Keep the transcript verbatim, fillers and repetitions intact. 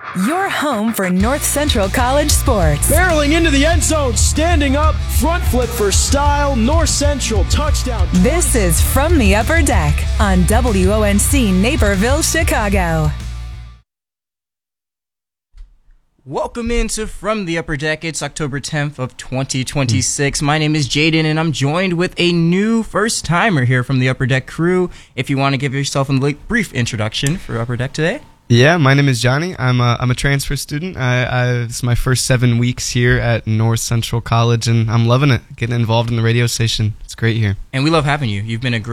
Your home for North Central College sports. Barreling into the end zone, standing up, front flip for style, North Central touchdown. This is From the Upper Deck on W O N C Naperville, Chicago. Welcome into From the Upper Deck. It's October tenth of twenty twenty-six. My name is Jaden, and I'm joined with a new first-timer here from the Upper Deck crew. If you want to give yourself a brief introduction for Upper Deck today. Yeah, my name is Johnny. I'm a, I'm a transfer student. I, I, it's my first seven weeks here at North Central College, and I'm loving it, getting involved in the radio station. It's great here. And we love having you. You've been a great